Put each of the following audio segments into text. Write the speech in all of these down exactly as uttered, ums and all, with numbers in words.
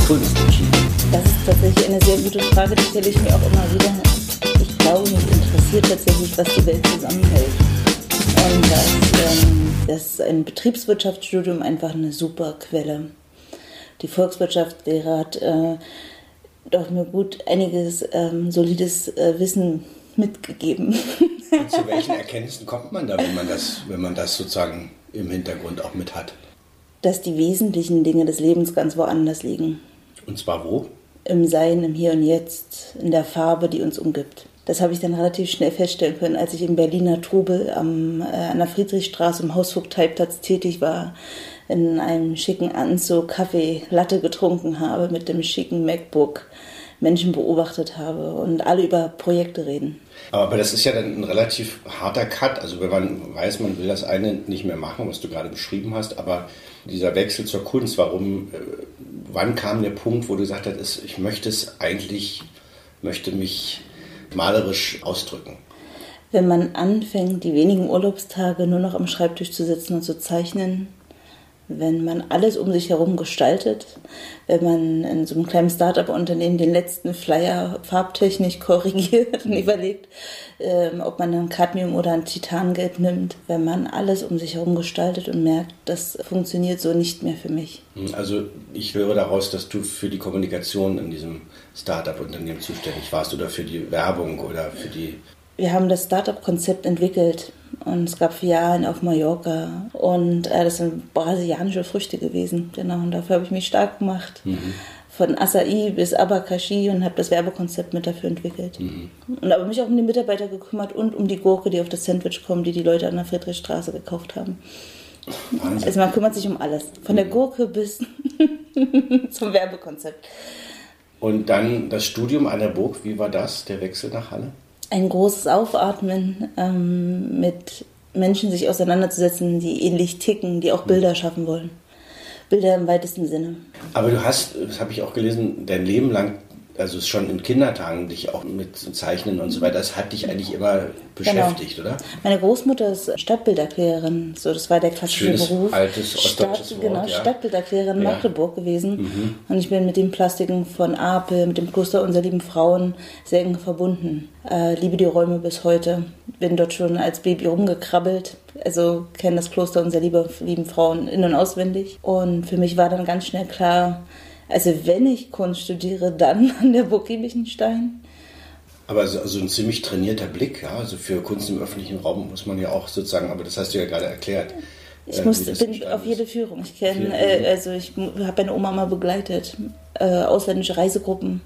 Kunst entschieden? Das ist tatsächlich eine sehr gute Frage, die stelle ich mir auch immer wieder. Ich glaube, mich interessiert tatsächlich, was die Welt zusammenhält. Und das, ähm, das ist ein Betriebswirtschaftsstudium einfach eine super Quelle. Die Volkswirtschaftslehre hat äh, doch mir gut einiges ähm, solides äh, Wissen mitgegeben. Und zu welchen Erkenntnissen kommt man da, wenn man das, wenn man das sozusagen im Hintergrund auch mit hat? Dass die wesentlichen Dinge des Lebens ganz woanders liegen. Und zwar wo? Im Sein, im Hier und Jetzt, in der Farbe, die uns umgibt. Das habe ich dann relativ schnell feststellen können, als ich im Berliner Trubel am, äh, an der Friedrichstraße im Hausvogteiplatz tätig war, in einem schicken Anzug Kaffee, Latte getrunken habe, mit dem schicken MacBook Menschen beobachtet habe und alle über Projekte reden. Aber das ist ja dann ein relativ harter Cut. Also wenn man weiß, man will das eine nicht mehr machen, was du gerade beschrieben hast, aber dieser Wechsel zur Kunst, warum, äh, wann kam der Punkt, wo du gesagt hast, ich möchte es eigentlich, möchte mich malerisch ausdrücken? Wenn man anfängt, die wenigen Urlaubstage nur noch am Schreibtisch zu sitzen und zu zeichnen, wenn man alles um sich herum gestaltet, wenn man in so einem kleinen Start-up-Unternehmen den letzten Flyer farbtechnisch korrigiert und überlegt, ähm, ob man ein Cadmium oder ein Titangelb nimmt, wenn man alles um sich herum gestaltet und merkt, das funktioniert so nicht mehr für mich. Also ich höre daraus, dass du für die Kommunikation in diesem Start-up-Unternehmen zuständig warst oder für die Werbung oder für die... Wir haben das Start-up-Konzept entwickelt und es gab Filialen auf Mallorca und äh, das sind brasilianische Früchte gewesen. Genau, und dafür habe ich mich stark gemacht. Mhm. Von Acai bis Abacaxi und habe das Werbekonzept mit dafür entwickelt. Mhm. Und habe mich auch um die Mitarbeiter gekümmert und um die Gurke, die auf das Sandwich kommt, die die Leute an der Friedrichstraße gekauft haben. Wahnsinn. Also man kümmert sich um alles. Von der Gurke bis zum Werbekonzept. Und dann das Studium an der Burg, wie war das, der Wechsel nach Halle? Ein großes Aufatmen, ähm, mit Menschen sich auseinanderzusetzen, die ähnlich ticken, die auch Bilder schaffen wollen. Bilder im weitesten Sinne. Aber du hast, das habe ich auch gelesen, dein Leben lang, also schon in Kindertagen, dich auch mit Zeichnen und so weiter, das hat dich eigentlich immer beschäftigt, genau. Oder? Meine Großmutter ist Stadtbilderklärerin, so das war der klassische Schönes, Beruf. altes ostdeutsches Stadt, Wort, genau, ja. Stadtbilderklärerin in Ja. Magdeburg gewesen. Mhm. Und ich bin mit den Plastiken von Apel, mit dem Kloster Unser Lieben Frauen sehr eng verbunden. Äh, liebe die Räume bis heute. Bin dort schon als Baby rumgekrabbelt. Also kenne das Kloster Unser Lieben Frauen in- und auswendig. Und für mich war dann ganz schnell klar, also wenn ich Kunst studiere, dann an der Burg Giebichenstein. Aber so, so ein ziemlich trainierter Blick, ja, also für Kunst im öffentlichen Raum muss man ja auch sozusagen, aber das hast du ja gerade erklärt. Ich muss, bin auf jede Führung. Ich kenne, äh, also ich habe meine Oma mal begleitet, äh, ausländische Reisegruppen,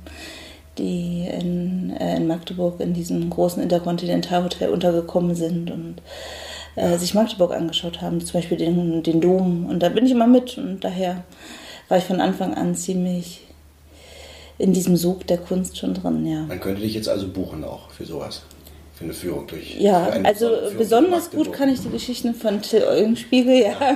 die in, äh, in Magdeburg in diesem großen Interkontinentalhotel untergekommen sind und äh, ja. sich Magdeburg angeschaut haben, zum Beispiel den, den Dom. Und da bin ich immer mit und daher war ich von Anfang an ziemlich in diesem Sog der Kunst schon drin, ja. Man könnte dich jetzt also buchen auch für sowas, für eine Führung durch... Ja, eine also Führung besonders gut kann ich die Geschichten von Till Eulenspiegel, ja. ja.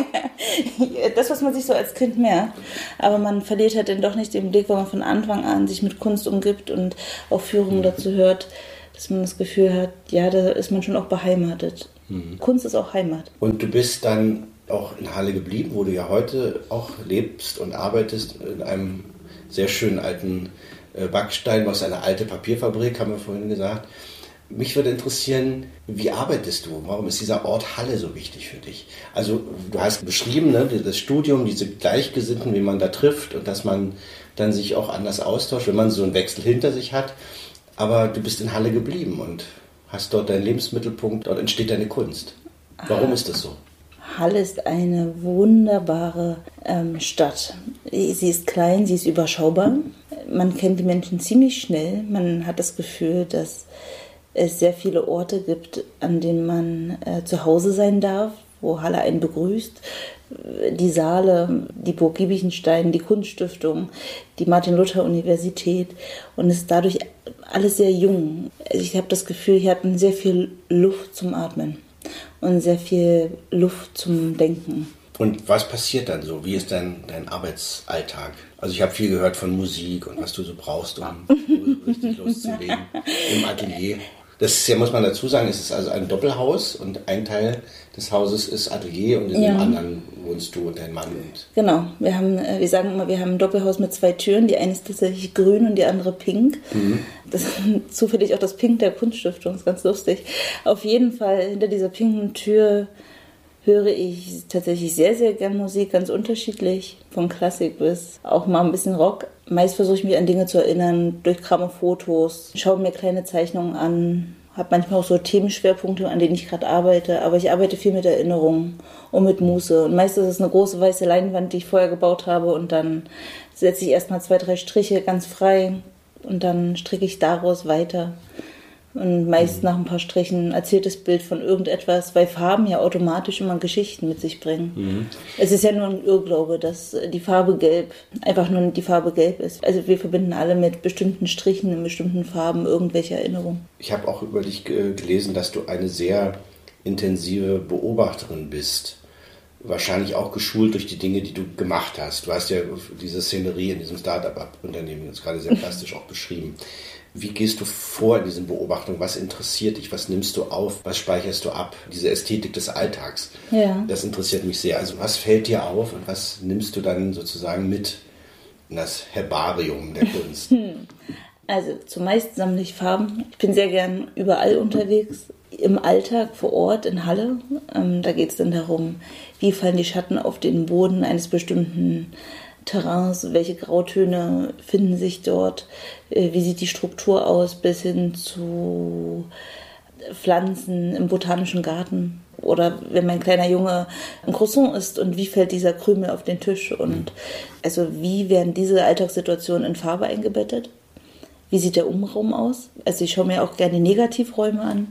Das, was man sich so als Kind merkt. Aber man verliert halt dann doch nicht den Blick, weil man von Anfang an sich mit Kunst umgibt und auch Führungen mhm. dazu hört, dass man das Gefühl hat, ja, da ist man schon auch beheimatet. Mhm. Kunst ist auch Heimat. Und du bist dann auch in Halle geblieben, wo du ja heute auch lebst und arbeitest, in einem sehr schönen alten äh, Backstein aus einer alten Papierfabrik, haben wir vorhin gesagt. Mich würde interessieren, wie arbeitest du? Warum ist dieser Ort Halle so wichtig für dich? Also du hast beschrieben, ne, das Studium, diese Gleichgesinnten, wie man da trifft und dass man dann sich auch anders austauscht, wenn man so einen Wechsel hinter sich hat. Aber du bist in Halle geblieben und hast dort deinen Lebensmittelpunkt, dort entsteht deine Kunst. Warum ist das so? Halle ist eine wunderbare ähm, Stadt. Sie ist klein, sie ist überschaubar. Man kennt die Menschen ziemlich schnell. Man hat das Gefühl, dass es sehr viele Orte gibt, an denen man äh, zu Hause sein darf, wo Halle einen begrüßt. Die Saale, die Burg Giebichenstein, die Kunststiftung, die Martin-Luther-Universität. Und es ist dadurch alles sehr jung. Ich habe das Gefühl, hier hat man sehr viel Luft zum Atmen und sehr viel Luft zum Denken. Und was passiert dann so? Wie ist dein, dein Arbeitsalltag? Also ich habe viel gehört von Musik und was du so brauchst, um richtig loszulegen im Atelier. Das ist ja, muss man dazu sagen, es ist also ein Doppelhaus und ein Teil des Hauses ist Atelier und in Ja. dem anderen wohnst du und dein Mann. Und Genau, wir haben, äh, wir sagen immer, wir haben ein Doppelhaus mit zwei Türen. Die eine ist tatsächlich grün und die andere pink. Mhm. Das ist zufällig auch das Pink der Kunststiftung, ist ganz lustig. Auf jeden Fall, hinter dieser pinken Tür höre ich tatsächlich sehr, sehr gern Musik, ganz unterschiedlich, von Klassik bis auch mal ein bisschen Rock. Meist versuche ich mich an Dinge zu erinnern, durchkrame Fotos, schaue mir kleine Zeichnungen an, habe manchmal auch so Themenschwerpunkte, an denen ich gerade arbeite, aber ich arbeite viel mit Erinnerungen und mit Muße. Und meist ist es eine große weiße Leinwand, die ich vorher gebaut habe und dann setze ich erstmal zwei, drei Striche ganz frei und dann stricke ich daraus weiter. Und meist nach ein paar Strichen erzählt das Bild von irgendetwas, weil Farben ja automatisch immer Geschichten mit sich bringen. Mhm. Es ist ja nur ein Irrglaube, dass die Farbe Gelb einfach nur die Farbe Gelb ist. Also wir verbinden alle mit bestimmten Strichen in bestimmten Farben irgendwelche Erinnerungen. Ich habe auch über dich gelesen, dass du eine sehr intensive Beobachterin bist. Wahrscheinlich auch geschult durch die Dinge, die du gemacht hast. Du hast ja diese Szenerie in diesem Start-up-Unternehmen jetzt gerade sehr plastisch auch beschrieben. Wie gehst du vor in diesen Beobachtungen? Was interessiert dich? Was nimmst du auf? Was speicherst du ab? Diese Ästhetik des Alltags, ja. Das interessiert mich sehr. Also was fällt dir auf und was nimmst du dann sozusagen mit in das Herbarium der Kunst? Also zumeist sammle ich Farben. Ich bin sehr gern überall unterwegs. Im Alltag vor Ort in Halle. Ähm, da geht es dann darum, wie fallen die Schatten auf den Boden eines bestimmten Terrains, welche Grautöne finden sich dort, wie sieht die Struktur aus, bis hin zu Pflanzen im botanischen Garten. Oder wenn mein kleiner Junge ein Croissant isst und wie fällt dieser Krümel auf den Tisch. Und also wie werden diese Alltagssituationen in Farbe eingebettet? Wie sieht der Umraum aus? Also ich schaue mir auch gerne Negativräume an.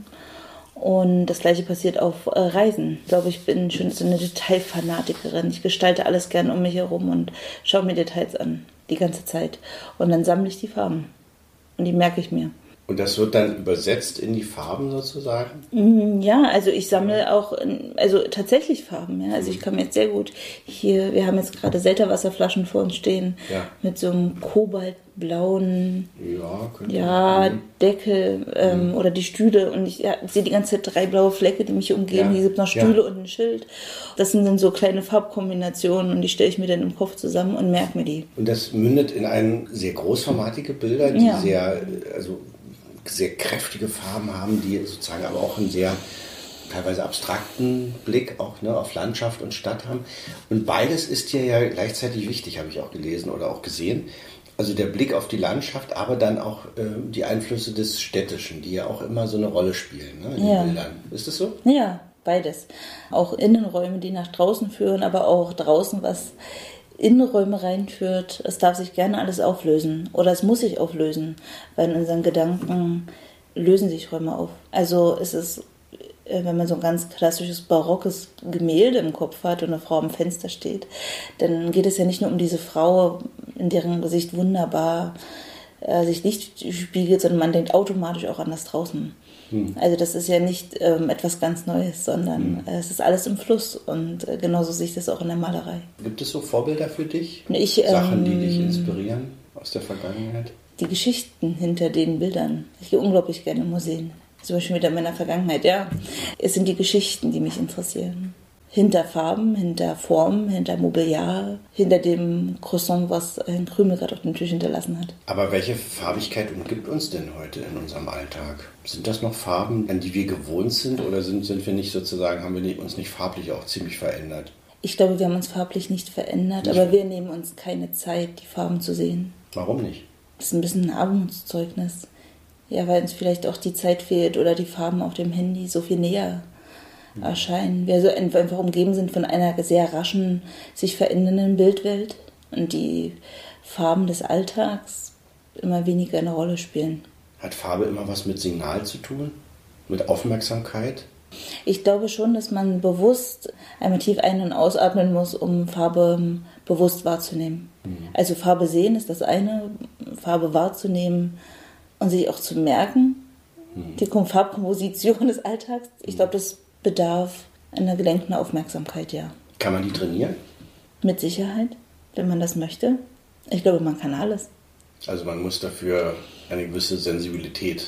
Und das Gleiche passiert auf äh, Reisen. Ich glaube, ich bin schon so eine Detailfanatikerin. Ich gestalte alles gern um mich herum und schaue mir Details an, die ganze Zeit. Und dann sammle ich die Farben. Und die merke ich mir. Und das wird dann übersetzt in die Farben sozusagen? Ja, also ich sammle auch, also tatsächlich Farben. Ja. Also ich kann mir jetzt sehr gut hier, wir haben jetzt gerade Selterwasserflaschen vor uns stehen, ja. Mit so einem kobaltblauen ja, könnte ja, Deckel ähm, mhm. oder die Stühle. Und ich ja, sehe die ganze Zeit drei blaue Flecke, die mich umgeben. Ja. Hier gibt noch Stühle ja. und ein Schild. Das sind dann so kleine Farbkombinationen und die stelle ich mir dann im Kopf zusammen und merke mir die. Und das mündet in ein sehr großformatige Bilder, die ja. sehr, also sehr kräftige Farben haben, die sozusagen aber auch einen sehr teilweise abstrakten Blick auch ne, auf Landschaft und Stadt haben. Und beides ist dir ja gleichzeitig wichtig, habe ich auch gelesen oder auch gesehen. Also der Blick auf die Landschaft, aber dann auch äh, die Einflüsse des Städtischen, die ja auch immer so eine Rolle spielen ne, in den ja. Bildern. Ist das so? Ja, beides. Auch Innenräume, die nach draußen führen, aber auch draußen was Innenräume reinführt. Es darf sich gerne alles auflösen oder es muss sich auflösen, weil in unseren Gedanken lösen sich Räume auf. Also es ist, wenn man so ein ganz klassisches barockes Gemälde im Kopf hat und eine Frau am Fenster steht, dann geht es ja nicht nur um diese Frau, in deren Gesicht wunderbar äh, sich Licht spiegelt, sondern man denkt automatisch auch an das draußen. Hm. Also das ist ja nicht ähm, etwas ganz Neues, sondern hm. äh, es ist alles im Fluss und äh, genauso sehe ich das auch in der Malerei. Gibt es so Vorbilder für dich? Ich, Sachen, die ähm, dich inspirieren aus der Vergangenheit? Die Geschichten hinter den Bildern. Ich gehe unglaublich gerne in Museen. Zum Beispiel wieder in meiner Vergangenheit, ja. Es sind die Geschichten, die mich interessieren. Hinter Farben, hinter Formen, hinter Mobiliar, hinter dem Croissant, was ein Krümel gerade auf dem Tisch hinterlassen hat. Aber welche Farbigkeit umgibt uns denn heute in unserem Alltag? Sind das noch Farben, an die wir gewohnt sind, oder sind, sind wir nicht sozusagen, haben wir uns nicht farblich auch ziemlich verändert? Ich glaube, wir haben uns farblich nicht verändert, nicht. Aber wir nehmen uns keine Zeit, die Farben zu sehen. Warum nicht? Das ist ein bisschen ein Armutszeugnis. Ja, weil uns vielleicht auch die Zeit fehlt oder die Farben auf dem Handy so viel näher erscheinen. Wir so einfach umgeben sind von einer sehr raschen, sich verändernden Bildwelt und die Farben des Alltags immer weniger eine Rolle spielen. Hat Farbe immer was mit Signal zu tun? Mit Aufmerksamkeit? Ich glaube schon, dass man bewusst einmal tief ein- und ausatmen muss, um Farbe bewusst wahrzunehmen. Mhm. Also Farbe sehen ist das eine, Farbe wahrzunehmen und sich auch zu merken. Mhm. Die Farbkomposition des Alltags, ich glaube, das bedarf einer gelenkten Aufmerksamkeit, ja. Kann man die trainieren? Mit Sicherheit, wenn man das möchte. Ich glaube, man kann alles. Also man muss dafür eine gewisse Sensibilität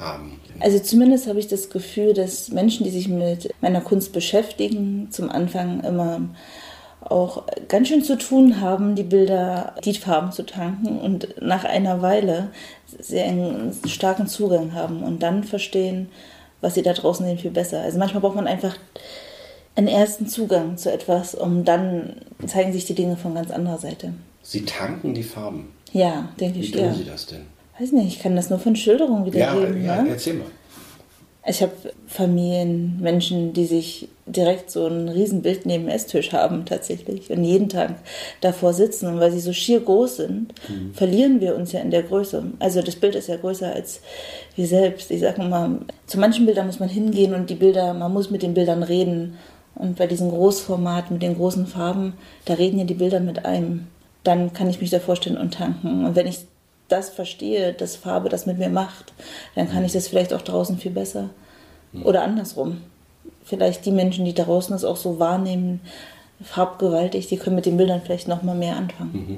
haben. Also zumindest habe ich das Gefühl, dass Menschen, die sich mit meiner Kunst beschäftigen, zum Anfang immer auch ganz schön zu tun haben, die Bilder, die Farben zu tanken und nach einer Weile sehr einen starken Zugang haben und dann verstehen, was sie da draußen sehen, viel besser. Also manchmal braucht man einfach einen ersten Zugang zu etwas, um dann zeigen sich die Dinge von ganz anderer Seite. Sie tanken die Farben? Ja, denke ich, ja. Wie tun Sie das denn? Weiß nicht, ich kann das nur von Schilderungen wiedergeben. Ja, ja, ne? erzähl mal. Ich habe Familien, Menschen, die sich direkt so ein Riesenbild neben dem Esstisch haben tatsächlich und jeden Tag davor sitzen. Und weil sie so schier groß sind, mhm. verlieren wir uns ja in der Größe. Also das Bild ist ja größer als wir selbst. Ich sage mal, zu manchen Bildern muss man hingehen und die Bilder, man muss mit den Bildern reden. Und bei diesem Großformat mit den großen Farben, da reden ja die Bilder mit einem. Dann kann ich mich da vorstellen und tanken. Und wenn ich das verstehe, dass Farbe das mit mir macht, dann kann ich das vielleicht auch draußen viel besser. Oder andersrum. Vielleicht die Menschen, die draußen das auch so wahrnehmen, farbgewaltig, die können mit den Bildern vielleicht noch mal mehr anfangen.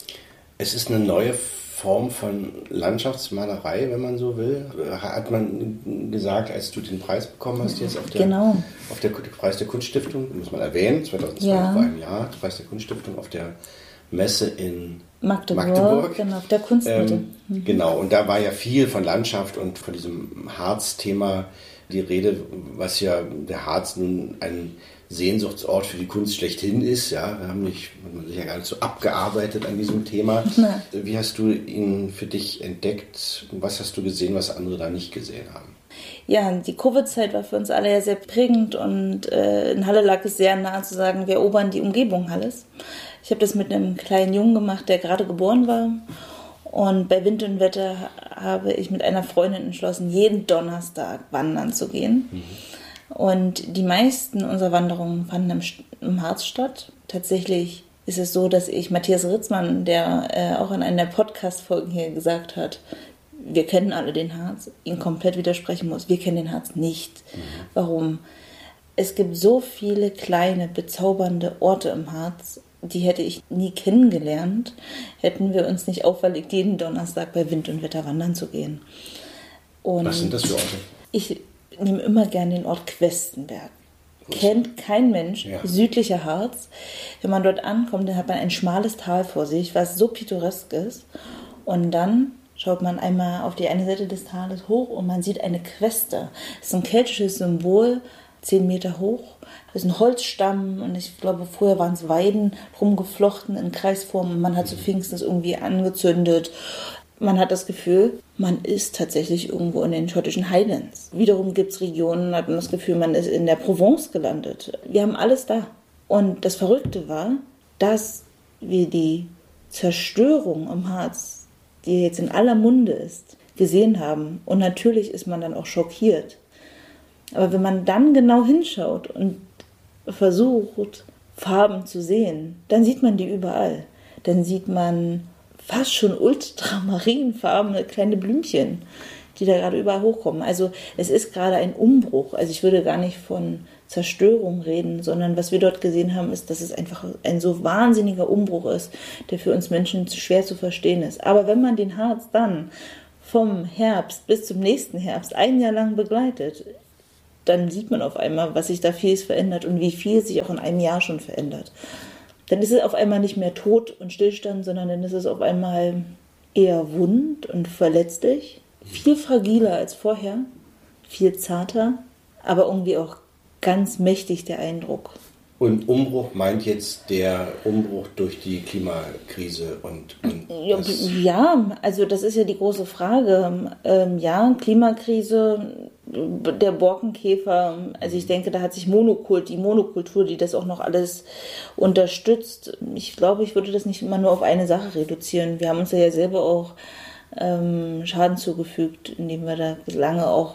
Es ist eine neue Form von Landschaftsmalerei, wenn man so will. Hat man gesagt, als du den Preis bekommen hast, jetzt auf der, genau. auf der Preis der Kunststiftung, muss man erwähnen, zweitausendzwölf ja. war im Jahr, Preis der Kunststiftung auf der Messe in Magdeburg, Magdeburg. Genau, auf der Kunstmitte. Ähm, mhm. Genau, und da war ja viel von Landschaft und von diesem Harz-Thema die Rede, was ja der Harz nun ein Sehnsuchtsort für die Kunst schlechthin ist. Ja, wir haben nicht, man sich ja gar nicht so abgearbeitet an diesem Thema. Na. Wie hast du ihn für dich entdeckt? Was hast du gesehen, was andere da nicht gesehen haben? Ja, die Covid-Zeit war für uns alle ja sehr prägend und äh, in Halle lag es sehr nahe zu sagen, wir erobern die Umgebung Halles. Ich habe das mit einem kleinen Jungen gemacht, der gerade geboren war. Und bei Wind und Wetter habe ich mit einer Freundin entschlossen, jeden Donnerstag wandern zu gehen. Mhm. Und die meisten unserer Wanderungen fanden im, im Harz statt. Tatsächlich ist es so, dass ich Matthias Ritzmann, der äh, auch in einer der Podcast-Folgen hier gesagt hat, wir kennen alle den Harz, ihn komplett widersprechen muss. Wir kennen den Harz nicht. Mhm. Warum? Es gibt so viele kleine, bezaubernde Orte im Harz, die hätte ich nie kennengelernt, hätten wir uns nicht auferlegt, jeden Donnerstag bei Wind und Wetter wandern zu gehen. Und was sind das für Orte? Ich nehme immer gerne den Ort Questenberg. Kennt kein Mensch, ja. Südlicher Harz. Wenn man dort ankommt, dann hat man ein schmales Tal vor sich, was so pittoresk ist. Und dann schaut man einmal auf die eine Seite des Tales hoch und man sieht eine Queste. Das ist ein keltisches Symbol, zehn Meter hoch. Das ist ein Holzstamm und ich glaube, früher waren es Weiden rumgeflochten in Kreisform und man hat zu Pfingsten das irgendwie angezündet. Man hat das Gefühl, man ist tatsächlich irgendwo in den schottischen Highlands. Wiederum gibt es Regionen, hat man das Gefühl, man ist in der Provence gelandet. Wir haben alles da. Und das Verrückte war, dass wir die Zerstörung am Harz, die jetzt in aller Munde ist, gesehen haben. Und natürlich ist man dann auch schockiert. Aber wenn man dann genau hinschaut und versucht, Farben zu sehen, dann sieht man die überall. Dann sieht man fast schon ultramarinfarbene kleine Blümchen, die da gerade überall hochkommen. Also es ist gerade ein Umbruch. Also ich würde gar nicht von Zerstörung reden, sondern was wir dort gesehen haben, ist, dass es einfach ein so wahnsinniger Umbruch ist, der für uns Menschen schwer zu verstehen ist. Aber wenn man den Harz dann vom Herbst bis zum nächsten Herbst ein Jahr lang begleitet, dann sieht man auf einmal, was sich da vieles verändert und wie viel sich auch in einem Jahr schon verändert. Dann ist es auf einmal nicht mehr Tod und Stillstand, sondern dann ist es auf einmal eher wund und verletzlich, viel fragiler als vorher, viel zarter, aber irgendwie auch ganz mächtig der Eindruck. Und Umbruch meint jetzt der Umbruch durch die Klimakrise und, und ja, ja, also das ist ja die große Frage. Ähm, ja, Klimakrise, der Borkenkäfer, also ich denke, da hat sich Monokult, die Monokultur, die das auch noch alles unterstützt. Ich glaube, ich würde das nicht immer nur auf eine Sache reduzieren. Wir haben uns ja selber auch ähm, Schaden zugefügt, indem wir da lange auch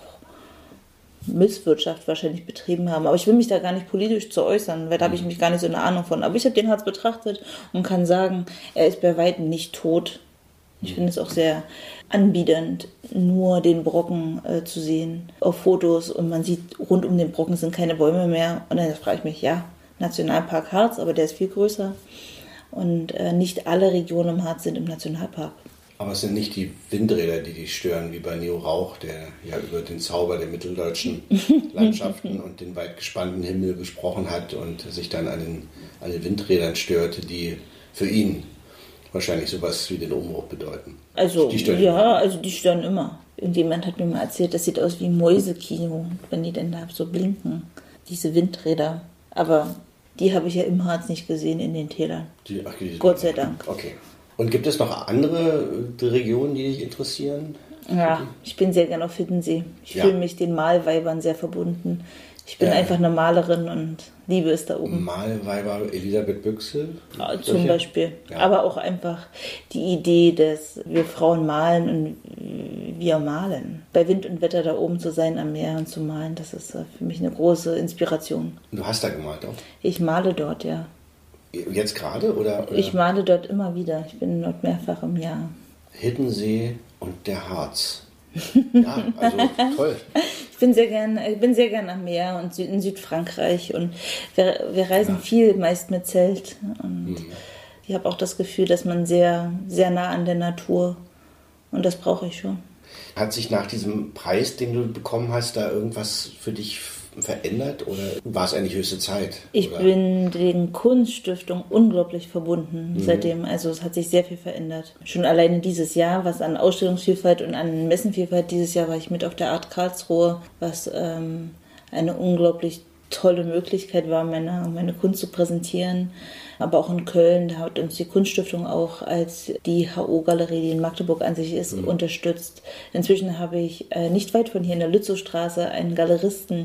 Misswirtschaft wahrscheinlich betrieben haben. Aber ich will mich da gar nicht politisch zu äußern, weil da habe ich mich gar nicht so eine Ahnung von. Aber ich habe den Harz betrachtet und kann sagen, er ist bei weitem nicht tot. Ich finde es auch sehr anbiedernd, nur den Brocken äh, zu sehen auf Fotos und man sieht, rund um den Brocken sind keine Bäume mehr. Und dann frage ich mich, ja, Nationalpark Harz, aber der ist viel größer. Und äh, nicht alle Regionen im Harz sind im Nationalpark. Aber es sind nicht die Windräder, die dich stören, wie bei Neo Rauch, der ja über den Zauber der mitteldeutschen Landschaften und den weit gespannten Himmel gesprochen hat und sich dann an den, an den Windrädern störte, die für ihn wahrscheinlich sowas wie den Umbruch bedeuten. Also, die stören ja, immer. also die stören immer. Irgendjemand hat mir mal erzählt, das sieht aus wie Mäusekino, wenn die denn da so blinken, diese Windräder. Aber die habe ich ja im Harz nicht gesehen in den Tälern. Die, ach, die Gott sei Dank. Okay. Und gibt es noch andere Regionen, die dich interessieren? Ja, ich bin sehr gerne auf Hiddensee. Ich Ja. fühle mich den Malweibern sehr verbunden. Ich bin Ja. einfach eine Malerin und liebe es da oben. Malweiber Elisabeth Büchsel? Ja, zum Solche? Beispiel. Ja. Aber auch einfach die Idee, dass wir Frauen malen und wir malen. Bei Wind und Wetter da oben zu sein am Meer und zu malen, das ist für mich eine große Inspiration. Du hast da gemalt auch? Ich male dort, ja. Jetzt gerade? Oder, oder? Ich male dort immer wieder. Ich bin dort mehrfach im Jahr. Hiddensee und der Harz. Ja, also toll. Ich bin sehr gern, ich bin sehr gern am Meer und in Südfrankreich und wir, wir reisen Ja. viel, meist mit Zelt. Und Mhm. ich habe auch das Gefühl, dass man sehr, sehr nah an der Natur und das brauche ich schon. Hat sich nach diesem Preis, den du bekommen hast, da irgendwas für dich verändert oder war es eigentlich höchste Zeit? Ich oder? bin den Kunststiftung unglaublich verbunden seitdem. Also es hat sich sehr viel verändert. Schon alleine dieses Jahr, was an Ausstellungsvielfalt und an Messenvielfalt, dieses Jahr war ich mit auf der Art Karlsruhe, was ähm, eine unglaublich tolle Möglichkeit war, meine, meine Kunst zu präsentieren. Aber auch in Köln, da hat uns die Kunststiftung auch als die H O-Galerie, die in Magdeburg an sich ist, mhm. unterstützt. Inzwischen habe ich äh, nicht weit von hier in der Lützowstraße einen Galeristen,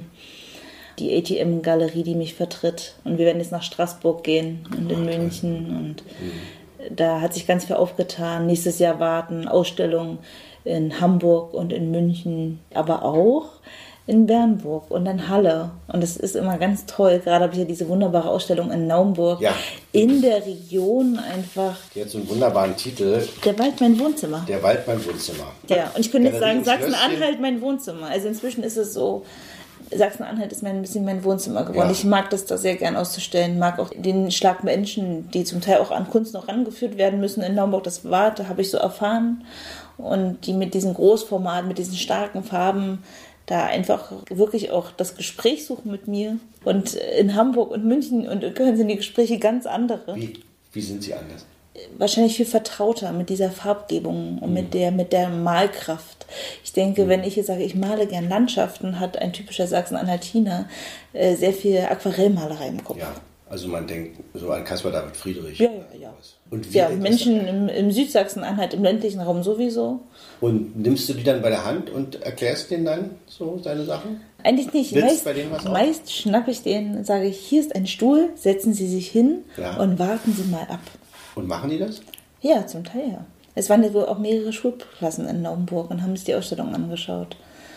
die A T M-Galerie, die mich vertritt. Und wir werden jetzt nach Straßburg gehen und in Okay. München. Und Mhm. da hat sich ganz viel aufgetan. Nächstes Jahr warten Ausstellungen in Hamburg und in München, aber auch in Bernburg und in Halle. Und das ist immer ganz toll. Gerade habe ich ja diese wunderbare Ausstellung in Naumburg. Ja. In der Region einfach. Die hat so einen wunderbaren Titel, Der Wald mein Wohnzimmer. Der Wald mein Wohnzimmer. Ja, und ich könnte jetzt Galerie sagen, im Sachsen-Anhalt mein Wohnzimmer. Also inzwischen ist es so, Sachsen-Anhalt ist mein, ein bisschen mein Wohnzimmer geworden. Ja. Ich mag das da sehr gern auszustellen, mag auch den Schlag Menschen, die zum Teil auch an Kunst noch rangeführt werden müssen in Naumburg. Das war, da habe ich so erfahren. Und die mit diesen Großformaten, mit diesen starken Farben, da einfach wirklich auch das Gespräch suchen mit mir. Und in Hamburg und München und in Köln sind die Gespräche ganz andere. Wie, wie sind sie anders? Wahrscheinlich viel vertrauter mit dieser Farbgebung und mit der, mit der Malkraft. Ich denke, Mhm. wenn ich jetzt sage, ich male gern Landschaften, hat ein typischer Sachsen-Anhaltiner äh, sehr viel Aquarellmalerei im Kopf. Ja, also man denkt so an Caspar David Friedrich. Ja, ja, ja. Und wie Ja, alt ist Menschen im, im Südsachsen-Anhalt, im ländlichen Raum sowieso. Und nimmst du die dann bei der Hand und erklärst denen dann so seine Sachen? Eigentlich nicht. Willst Meist, bei denen was auf? meist schnappe ich denen, sage ich, hier ist ein Stuhl, setzen Sie sich hin Ja. und warten Sie mal ab. Und machen die das? Ja, zum Teil ja. Es waren ja wohl auch mehrere Schulklassen in Naumburg und haben sich die Ausstellung angeschaut.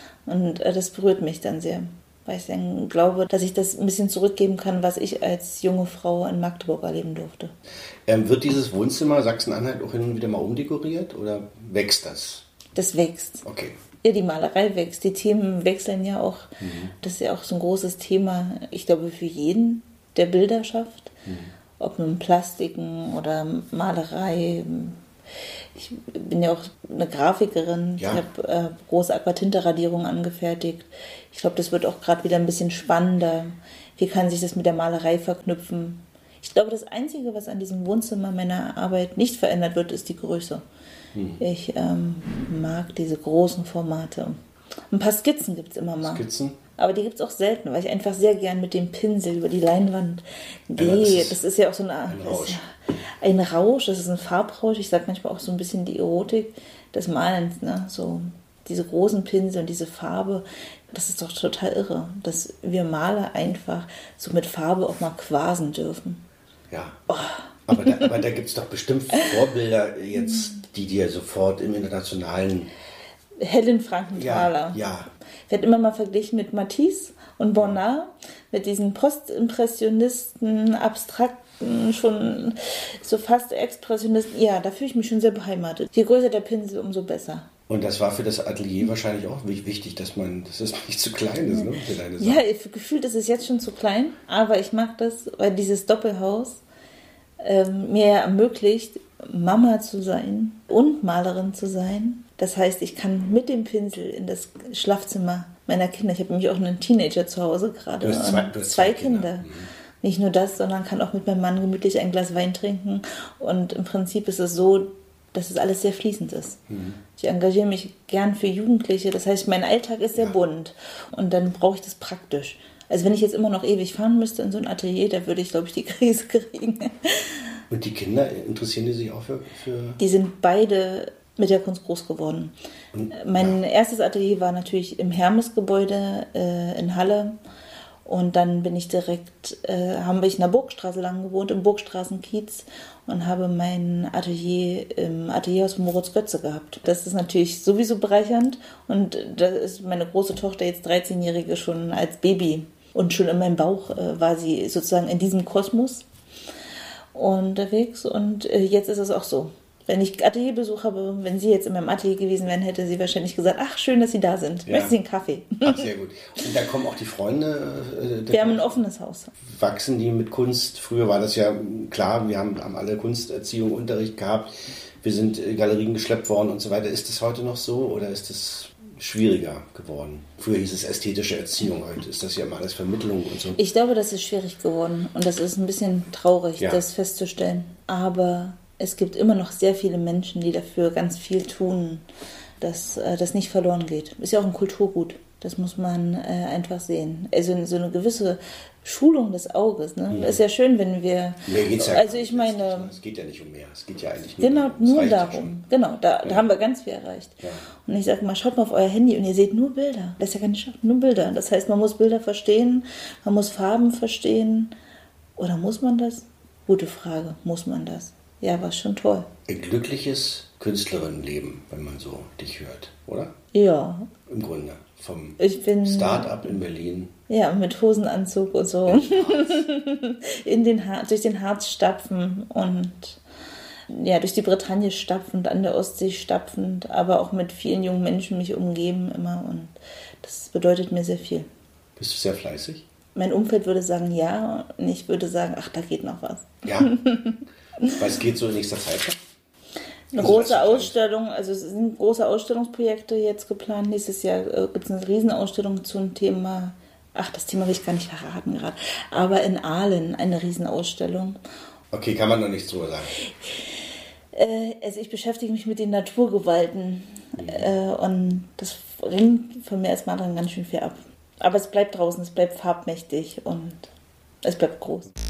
Und äh, das berührt mich dann sehr, weil ich dann glaube, dass ich das ein bisschen zurückgeben kann, was ich als junge Frau in Magdeburg erleben durfte. Ähm, wird dieses Wohnzimmer Sachsen-Anhalt auch hin und wieder mal umdekoriert oder wächst das? Das wächst. Okay. Ja, die Malerei wächst. Die Themen wechseln ja auch. Mhm. Das ist ja auch so ein großes Thema, ich glaube, für jeden, der Bilder schafft. Mhm. Ob nun Plastiken oder Malerei. Ich bin ja auch eine Grafikerin. Ja. Ich habe äh, große Aquatinta-Radierungen angefertigt. Ich glaube, das wird auch gerade wieder ein bisschen spannender. Wie kann sich das mit der Malerei verknüpfen? Ich glaube, das Einzige, was an diesem Wohnzimmer meiner Arbeit nicht verändert wird, ist die Größe. Hm. Ich ähm, mag diese großen Formate. Ein paar Skizzen gibt es immer mal. Skizzen? Aber die gibt es auch selten, weil ich einfach sehr gern mit dem Pinsel über die Leinwand gehe. Ja, das das, ist das ist ja auch so eine, ein das ist Rausch. ja ein Rausch, das ist ein Farbrausch. Ich sage manchmal auch so ein bisschen die Erotik des Malens. Ne? So diese großen Pinsel und diese Farbe, das ist doch total irre, dass wir Maler einfach so mit Farbe auch mal quasen dürfen. Ja. Oh. Aber da, aber da gibt es doch bestimmt Vorbilder jetzt, die dir sofort im internationalen... Helen Frankenthaler. Ja, ja. Wird immer mal verglichen mit Matisse und Bonnard, mit diesen Postimpressionisten, abstrakten, schon so fast Expressionisten. Ja, da fühle ich mich schon sehr beheimatet. Je größer der Pinsel, umso besser. Und das war für das Atelier wahrscheinlich auch wichtig, dass man, dass es nicht zu klein ist, ne? Für deine Sachen. Ja, gefühlt ist es jetzt schon zu klein, aber ich mag das, weil dieses Doppelhaus ähm, mir ermöglicht, Mama zu sein und Malerin zu sein. Das heißt, ich kann mit dem Pinsel in das Schlafzimmer meiner Kinder, ich habe nämlich auch einen Teenager zu Hause gerade, du hast zwei, du hast zwei, zwei Kinder. Kinder. Mhm. Nicht nur das, sondern kann auch mit meinem Mann gemütlich ein Glas Wein trinken. Und im Prinzip ist es so, dass es alles sehr fließend ist. Mhm. Ich engagiere mich gern für Jugendliche. Das heißt, mein Alltag ist sehr ja. bunt. Und dann brauche ich das praktisch. Also wenn ich jetzt immer noch ewig fahren müsste in so ein Atelier, da würde ich, glaube ich, die Krise kriegen. Und die Kinder, interessieren die sich auch für... für die sind beide mit der Kunst groß geworden. Und, mein ja. erstes Atelier war natürlich im Hermes-Gebäude äh, in Halle. Und dann bin ich direkt, äh, haben wir in der Burgstraße lang gewohnt, im Burgstraßenkiez, und habe mein Atelier im Atelierhaus von Moritz Götze gehabt. Das ist natürlich sowieso bereichernd, und da ist meine große Tochter, jetzt dreizehnjährige, schon als Baby und schon in meinem Bauch äh, war sie sozusagen in diesem Kosmos unterwegs, und äh, jetzt ist es auch so. Wenn ich Atelierbesuch habe, wenn Sie jetzt in meinem Atelier gewesen wären, hätte sie wahrscheinlich gesagt, ach, schön, dass Sie da sind. Ja. Möchten Sie einen Kaffee? Ach, sehr gut. Und da kommen auch die Freunde? Äh, wir haben ein offenes Haus. Wachsen die mit Kunst? Früher war das ja klar, wir haben, haben alle Kunsterziehung, Unterricht gehabt. Wir sind in Galerien geschleppt worden und so weiter. Ist das heute noch so oder ist das schwieriger geworden? Früher hieß es ästhetische Erziehung, heute ist das ja immer alles Vermittlung und so. Ich glaube, das ist schwierig geworden, und das ist ein bisschen traurig, ja. das festzustellen. Aber es gibt immer noch sehr viele Menschen, die dafür ganz viel tun, dass äh, das nicht verloren geht. Ist ja auch ein Kulturgut. Das muss man äh, einfach sehen. Also so eine gewisse Schulung des Auges. Ne? Ja. Ist ja schön, wenn wir... Mehr geht's ja also ich meine... Es geht ja nicht um mehr. Es geht ja eigentlich nur genau, um nur darum. Genau, da, ja. da haben wir ganz viel erreicht. Ja. Und ich sage mal, schaut mal auf euer Handy und ihr seht nur Bilder. Das ist ja keine Schrift, nur Bilder. Das heißt, man muss Bilder verstehen, man muss Farben verstehen. Oder muss man das? Gute Frage. Muss man das? Ja, war schon toll. Ein glückliches Künstlerinnenleben, wenn man so dich hört, oder? Ja. Im Grunde. Vom ich bin, Start-up in Berlin. Ja, mit Hosenanzug und so. in den Har- durch den Harz stapfen und ja, durch die Bretagne stapfend, an der Ostsee stapfend, aber auch mit vielen jungen Menschen mich umgeben immer, und das bedeutet mir sehr viel. Bist du sehr fleißig? Mein Umfeld würde sagen ja, und ich würde sagen, ach, da geht noch was. Ja. Was geht so in nächster Zeit? Eine also große Ausstellung, also es sind große Ausstellungsprojekte jetzt geplant. Nächstes Jahr äh, gibt es eine Riesenausstellung zum Thema, ach, das Thema will ich gar nicht verraten gerade, aber in Aalen eine Riesenausstellung. Okay, kann man noch nichts drüber sagen. Äh, also ich beschäftige mich mit den Naturgewalten, mhm. äh, und das ringt von mir als Malerin ganz schön viel ab. Aber es bleibt draußen, es bleibt farbmächtig und es bleibt groß.